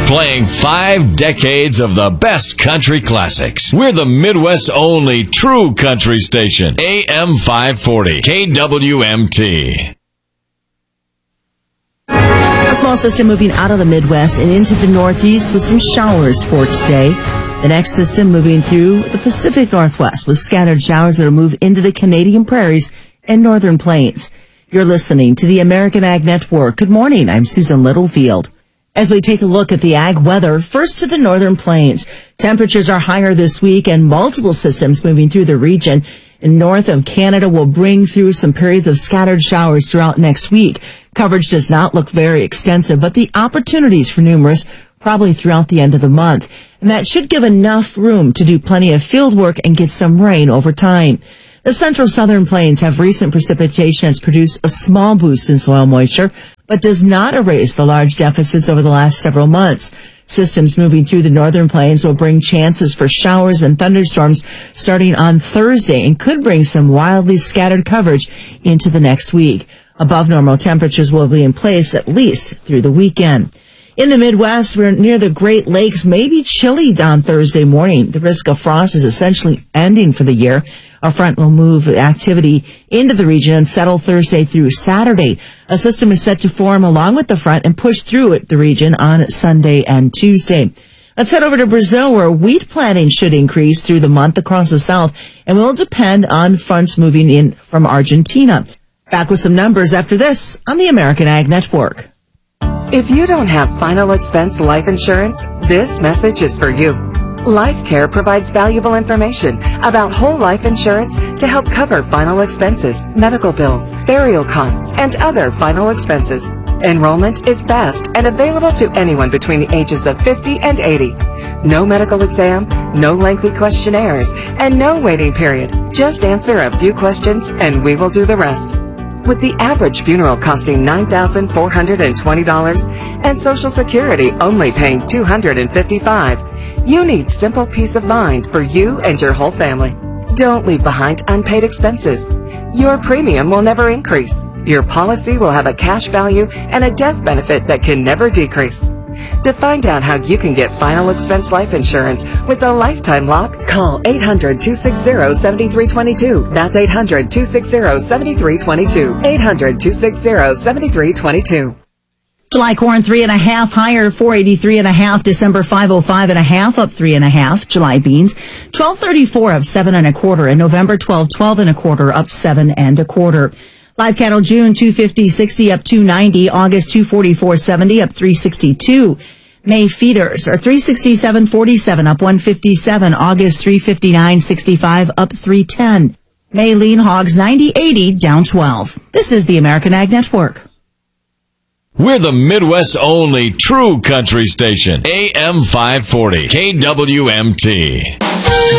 Playing 5 decades of the best country classics. We're the Midwest's only true country station. AM 540, KWMT. A small system moving out of the Midwest and into the Northeast with some showers for today. The next system moving through the Pacific Northwest with scattered showers that will move into the Canadian prairies and northern plains. You're listening to the American Ag Network. Good morning. I'm Susan Littlefield. As we take a look at the ag weather, first to the northern plains. Temperatures are higher this week and multiple systems moving through the region. And north of Canada will bring through some periods of scattered showers throughout next week. Coverage does not look very extensive, but the opportunities for numerous probably throughout the end of the month. And that should give enough room to do plenty of field work and get some rain over time. The central southern plains have recent precipitation that's produced a small boost in soil moisture, but does not erase the large deficits over the last several months. Systems moving through the northern plains will bring chances for showers and thunderstorms starting on Thursday and could bring some wildly scattered coverage into the next week. Above normal temperatures will be in place at least through the weekend. In the Midwest, we're near the Great Lakes, maybe chilly on Thursday morning. The risk of frost is essentially ending for the year. A front will move activity into the region and settle Thursday through Saturday. A system is set to form along with the front and push through the region on Sunday and Tuesday. Let's head over to Brazil, where wheat planting should increase through the month across the south and will depend on fronts moving in from Argentina. Back with some numbers after this on the American Ag Network. If you don't have final expense life insurance, this message is for you. LifeCare provides valuable information about whole life insurance to help cover final expenses, medical bills, burial costs, and other final expenses. Enrollment is fast and available to anyone between the ages of 50 and 80. No medical exam, no lengthy questionnaires, and no waiting period. Just answer a few questions and we will do the rest. With the average funeral costing $9,420 and Social Security only paying $255, you need simple peace of mind for you and your whole family. Don't leave behind unpaid expenses. Your premium will never increase. Your policy will have a cash value and a death benefit that can never decrease. To find out how you can get final expense life insurance with a lifetime lock, call 800-260-7322. That's 800-260-7322. 800-260-7322. July corn 3.5 higher, 483.5. December 505.5 up 3.5. July beans 1234 up 7.25, and November 1212.25 up 7.25. Live cattle June 250.60 up 290. August 244.70 up 362. May feeders are 367.47 up 157. August 359.65 up 310. May lean hogs 90.80 down 12. This is the American Ag Network. We're the Midwest's only true country station. AM 540, KWMT.